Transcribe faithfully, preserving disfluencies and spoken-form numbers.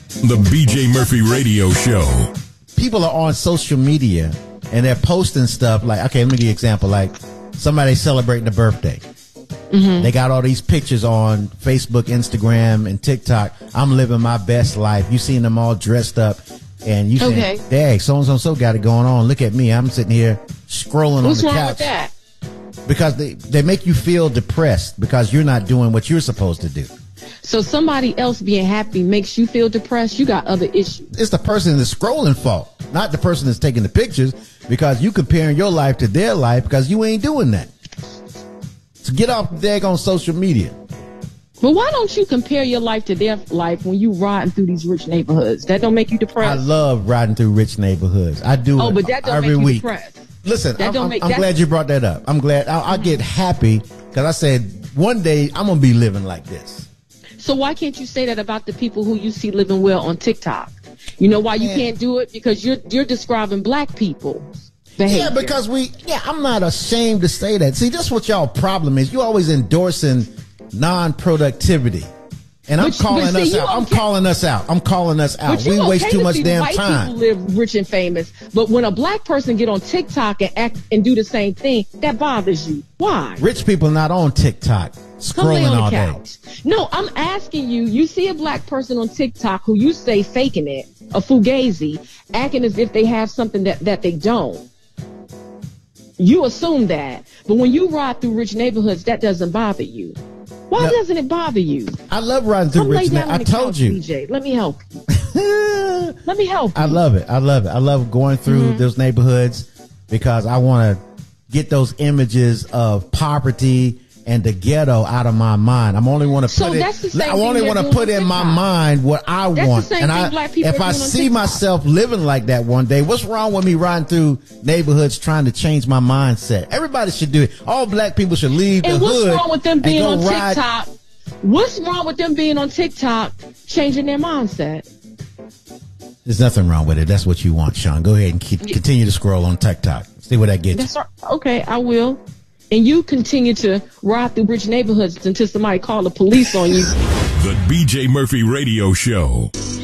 The B J Murphy Radio Show. People are on social media and they're posting stuff like, okay, let me give you an example. Like somebody celebrating a birthday. Mm-hmm. They got all these pictures on Facebook, Instagram, and TikTok. I'm living my best life. You seen them all dressed up, and you okay. saying, "Dang, so and so so got it going on. Look at me. I'm sitting here scrolling What's on the wrong couch." With that? Because they they make you feel depressed because you're not doing what you're supposed to do. So somebody else being happy makes you feel depressed. You got other issues. It's the person that's scrolling fault, not the person that's taking the pictures, because you comparing your life to their life because you ain't doing that. So get off the dag on social media. But why don't you compare your life to their life when you riding through these rich neighborhoods? That don't make you depressed? I love riding through rich neighborhoods. I do oh, it but that don't every make you week. Depressed. Listen, that I'm, don't I'm, make, I'm glad you brought that up. I'm glad. I, I get happy because I said one day I'm going to be living like this. So why can't you say that about the people who you see living well on TikTok? You know why you Man. can't do it? Because you're you're describing black people. Behavior. Yeah, because we, yeah, I'm not ashamed to say that. See, that's what y'all problem is. You always endorsing non-productivity. And I'm but, calling but see, us out. Okay. I'm calling us out. I'm calling us out. We okay waste too to much see damn white time. People live rich and famous, but when a black person get on TikTok and act and do the same thing, that bothers you. Why? Rich people not on TikTok scrolling on all the couch. day. No, I'm asking you. You see a black person on TikTok who you say faking it, a fugazi, acting as if they have something that, that they don't. You assume that, but when you ride through rich neighborhoods, that doesn't bother you. Why no, doesn't it bother you? I love riding through Come rich neighborhoods. I told couch, you. D J, let me help you. Let me help you. I love it. I love it. I love going through mm-hmm. those neighborhoods because I want to get those images of poverty and the ghetto out of my mind. I'm only want to so put that's the it. Same I only want to put in my mind what I that's want. The same and thing I, black people if I see TikTok. myself living like that one day, what's wrong with me riding through neighborhoods trying to change my mindset? Everybody should do it. All black people should leave and the hood. And what's wrong with them being on ride. TikTok? What's wrong with them being on TikTok, changing their mindset? There's nothing wrong with it. That's what you want, Sean. Go ahead and keep, continue to scroll on TikTok. See where that gets That's you. Right. Okay, I will. And you continue to ride through rich neighborhoods until somebody call the police on you. The B J Murphy Radio Show.